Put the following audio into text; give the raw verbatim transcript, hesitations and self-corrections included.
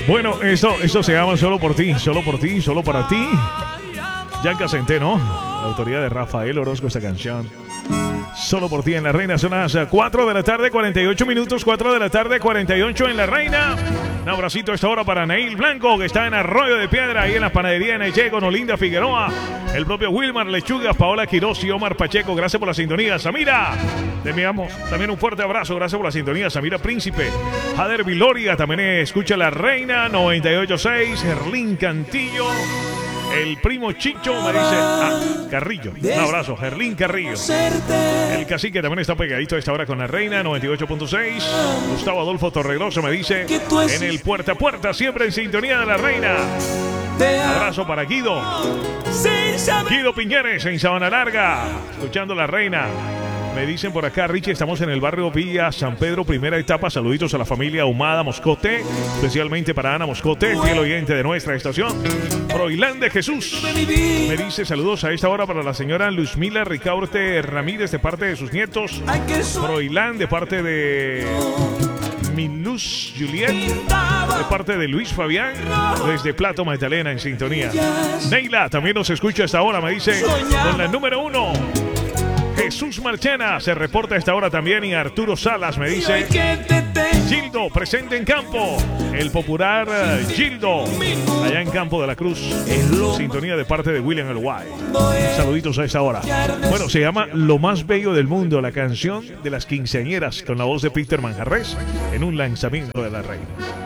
Bueno, esto, esto se llama Solo por ti, solo por ti, solo para ti. Yanka Centeno, la autoría de Rafael Orozco, esta canción. Solo por ti en La Reina. Son las cuatro de la tarde, cuarenta y ocho minutos. cuatro de la tarde, cuarenta y ocho en La Reina. Un abracito a esta hora para Neil Blanco, que está en Arroyo de Piedra, ahí en la panadería de Neche, con Olinda Figueroa. El propio Wilmar Lechugas, Paola Quiroz y Omar Pacheco. Gracias por la sintonía. Samira, te enviamos también un fuerte abrazo. Gracias por la sintonía. Samira Príncipe. Jader Viloria también escucha La Reina noventa y ocho punto seis. Gerlín Cantillo. El primo Chicho me dice, ah, Carrillo, un abrazo, Gerlín Carrillo. El cacique también está pegadito a esta hora con La Reina, noventa y ocho punto seis. Gustavo Adolfo Torregroso me dice, en el puerta a puerta, siempre en sintonía de La Reina. Abrazo para Guido. Guido Piñeres en Sabana Larga, escuchando La Reina. Me dicen por acá, Richie, estamos en el barrio Villa San Pedro, primera etapa. Saluditos a la familia Ahumada Moscote, especialmente para Ana Moscote, fiel oyente de nuestra estación. Froilán de Jesús me dice saludos a esta hora para la señora Luzmila Ricaurte Ramírez de parte de sus nietos. Froilán de parte de Miluz Juliet, de parte de Luis Fabián, desde Plato Magdalena en sintonía. Neila también nos escucha a esta hora, me dice, con la número uno. Jesús Marchena se reporta a esta hora también, y Arturo Salas me dice, Gildo, presente en campo. El popular Gildo, allá en Campo de la Cruz. Sintonía de parte de William El Guay. Saluditos a esta hora. Bueno, se llama Lo Más Bello del Mundo, la canción de las quinceañeras, con la voz de Peter Manjarres, en un lanzamiento de La Reina.